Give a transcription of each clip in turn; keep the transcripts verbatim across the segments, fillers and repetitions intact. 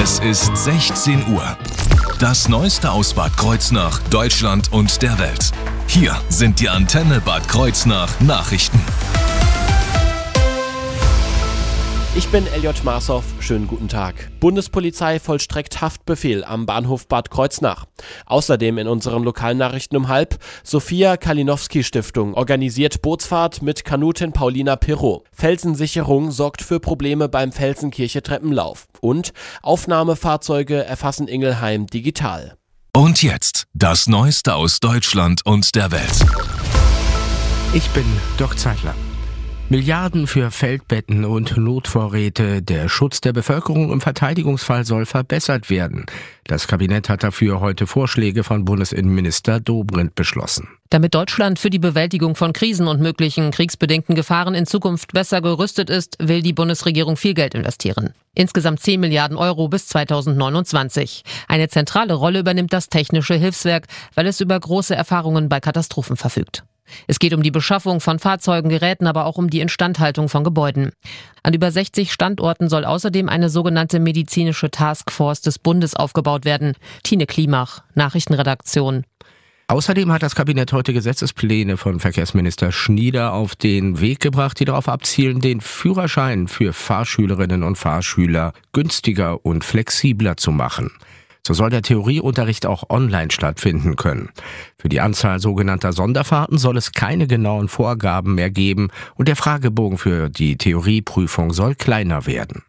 Es ist sechzehn Uhr. Das Neueste aus Bad Kreuznach, Deutschland und der Welt. Hier sind die Antenne Bad Kreuznach Nachrichten. Ich bin Elliot Marshoff, schönen guten Tag. Bundespolizei vollstreckt Haftbefehl am Bahnhof Bad Kreuznach. Außerdem in unseren Lokalnachrichten um halb, Sophia Kalinowski Stiftung organisiert Bootsfahrt mit Kanutin Paulina Pirro. Felsensicherung sorgt für Probleme beim Felsenkirche Treppenlauf. Und Aufnahmefahrzeuge erfassen Ingelheim digital. Und jetzt das Neueste aus Deutschland und der Welt. Ich bin Dirk Zeitler. Milliarden für Feldbetten und Notvorräte. Der Schutz der Bevölkerung im Verteidigungsfall soll verbessert werden. Das Kabinett hat dafür heute Vorschläge von Bundesinnenminister Dobrindt beschlossen. Damit Deutschland für die Bewältigung von Krisen und möglichen kriegsbedingten Gefahren in Zukunft besser gerüstet ist, will die Bundesregierung viel Geld investieren. Insgesamt zehn Milliarden Euro bis zweitausendneunundzwanzig. Eine zentrale Rolle übernimmt das Technische Hilfswerk, weil es über große Erfahrungen bei Katastrophen verfügt. Es geht um die Beschaffung von Fahrzeugen, Geräten, aber auch um die Instandhaltung von Gebäuden. An über sechzig Standorten soll außerdem eine sogenannte medizinische Taskforce des Bundes aufgebaut werden. Tine Klimach, Nachrichtenredaktion. Außerdem hat das Kabinett heute Gesetzespläne von Verkehrsminister Schnieder auf den Weg gebracht, die darauf abzielen, den Führerschein für Fahrschülerinnen und Fahrschüler günstiger und flexibler zu machen. So soll der Theorieunterricht auch online stattfinden können. Für die Anzahl sogenannter Sonderfahrten soll es keine genauen Vorgaben mehr geben und der Fragebogen für die Theorieprüfung soll kleiner werden.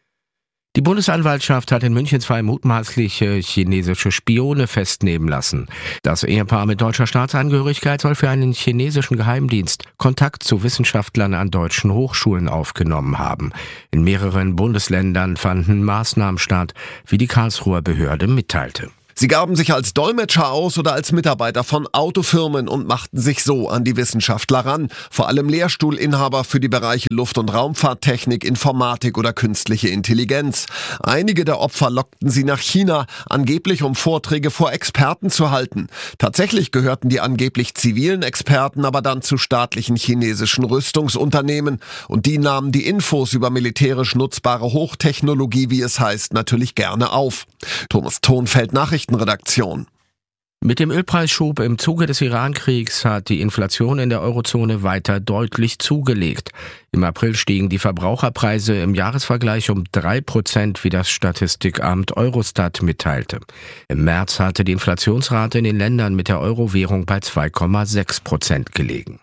Die Bundesanwaltschaft hat in München zwei mutmaßliche chinesische Spione festnehmen lassen. Das Ehepaar mit deutscher Staatsangehörigkeit soll für einen chinesischen Geheimdienst Kontakt zu Wissenschaftlern an deutschen Hochschulen aufgenommen haben. In mehreren Bundesländern fanden Maßnahmen statt, wie die Karlsruher Behörde mitteilte. Sie gaben sich als Dolmetscher aus oder als Mitarbeiter von Autofirmen und machten sich so an die Wissenschaftler ran. Vor allem Lehrstuhlinhaber für die Bereiche Luft- und Raumfahrttechnik, Informatik oder künstliche Intelligenz. Einige der Opfer lockten sie nach China, angeblich um Vorträge vor Experten zu halten. Tatsächlich gehörten die angeblich zivilen Experten aber dann zu staatlichen chinesischen Rüstungsunternehmen. Und die nahmen die Infos über militärisch nutzbare Hochtechnologie, wie es heißt, natürlich gerne auf. Thomas Thonfeld, Nachrichten Redaktion. Mit dem Ölpreisschub im Zuge des Iran-Kriegs hat die Inflation in der Eurozone weiter deutlich zugelegt. Im April stiegen die Verbraucherpreise im Jahresvergleich um drei Prozent, wie das Statistikamt Eurostat mitteilte. Im März hatte die Inflationsrate in den Ländern mit der Euro-Währung bei zwei Komma sechs Prozent gelegen.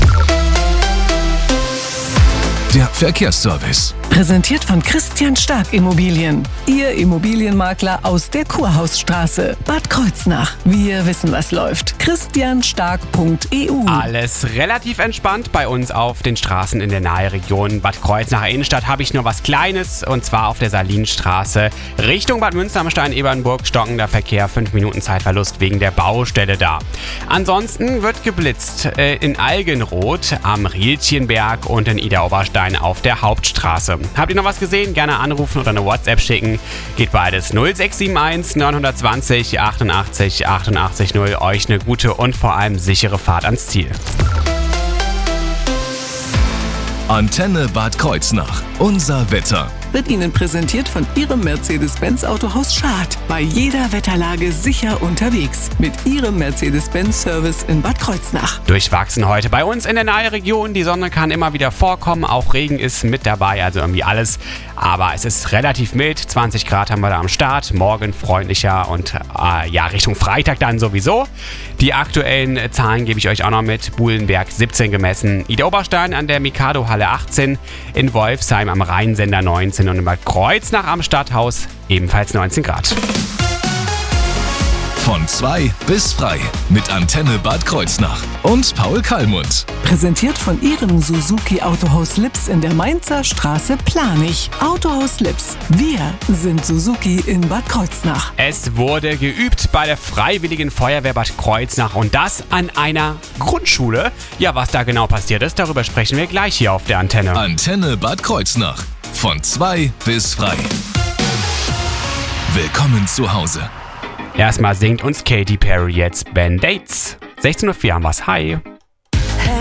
Der Verkehrsservice. Präsentiert von Christian Stark Immobilien. Ihr Immobilienmakler aus der Kurhausstraße, Bad Kreuznach. Wir wissen, was läuft. christian stark punkt e u. Alles relativ entspannt bei uns auf den Straßen in der Naheregion Bad Kreuznach Innenstadt. Habe ich nur was Kleines, und zwar auf der Salinstraße Richtung Bad Münsterstein, Ebernburg, stockender Verkehr, fünf Minuten Zeitverlust wegen der Baustelle da. Ansonsten wird geblitzt äh, in Algenroth am Rielchenberg und in Idar-Oberstein auf der Hauptstraße. Habt ihr noch was gesehen? Gerne anrufen oder eine WhatsApp schicken. Geht beides. null sechs sieben eins neun zwei null achtundachtzig achtundachtzig null. Euch eine gute und vor allem sichere Fahrt ans Ziel. Antenne Bad Kreuznach. Unser Wetter. Wird Ihnen präsentiert von Ihrem Mercedes-Benz Autohaus Schad. Bei jeder Wetterlage sicher unterwegs. Mit Ihrem Mercedes-Benz-Service in Bad Kreuznach. Durchwachsen heute bei uns in der Naheregion. Die Sonne kann immer wieder vorkommen. Auch Regen ist mit dabei, also irgendwie alles. Aber es ist relativ mild. zwanzig Grad haben wir da am Start. Morgen freundlicher und äh, ja, Richtung Freitag dann sowieso. Die aktuellen Zahlen gebe ich euch auch noch mit. Buhlenberg siebzehn gemessen. Idar-Oberstein an der Mikado-Halle achtzehn. In Wolfsheim am Rheinsender neunzehn. Und in Bad Kreuznach am Stadthaus ebenfalls neunzehn Grad. Von zwei bis frei mit Antenne Bad Kreuznach und Paul Kallmund. Präsentiert von Ihrem Suzuki Autohaus Lips in der Mainzer Straße Planich. Autohaus Lips. Wir sind Suzuki in Bad Kreuznach. Es wurde geübt bei der Freiwilligen Feuerwehr Bad Kreuznach und das an einer Grundschule. Ja, was da genau passiert ist, darüber sprechen wir gleich hier auf der Antenne. Antenne Bad Kreuznach. Von zwei bis frei. Willkommen zu Hause. Erstmal singt uns Katy Perry jetzt Band-Aids. sechzehn Uhr vier haben wir's. Hi.